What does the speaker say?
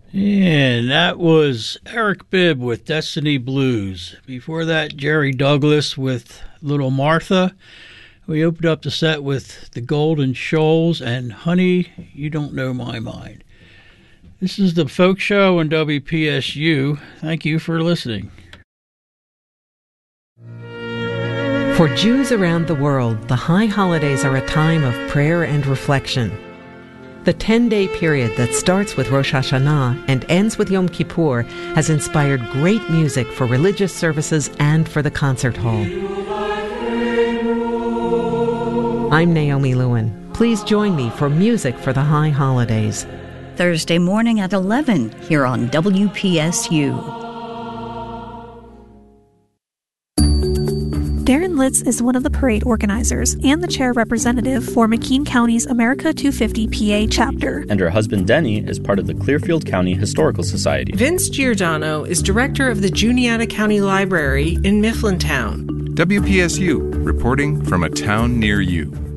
And that was Eric Bibb with Destiny Blues. Before that, Jerry Douglas with Little Martha. We opened up the set with the Golden Shoals and Honey, You Don't Know My Mind. This is the Folk Show on WPSU. Thank you for listening. For Jews around the world, the high holidays are a time of prayer and reflection. The 10-day period that starts with Rosh Hashanah and ends with Yom Kippur has inspired great music for religious services and for the concert hall. I'm Naomi Lewin. Please join me for Music for the High Holidays. Thursday morning at 11 here on WPSU. Darren Litz is one of the parade organizers and the chair representative for McKean County's America 250 PA chapter. And her husband Denny is part of the Clearfield County Historical Society. Vince Giordano is director of the Juniata County Library in Mifflintown. WPSU, reporting from a town near you.